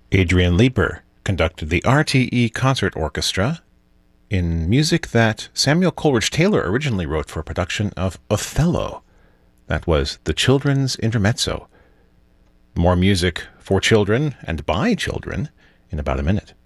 Adrian Leeper conducted the RTE Concert Orchestra in music that Samuel Coleridge Taylor originally wrote for a production of Othello. That was the Children's Intermezzo. More music for children and by children in about a minute.